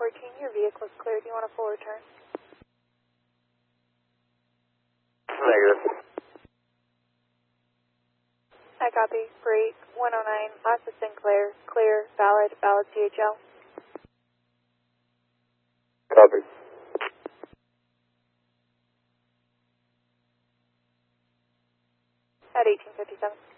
1014, your vehicle is clear. Do you want a full return? Negative. I copy. Break 109, Lassa Sinclair, clear, valid CHL. Copy. At 1857.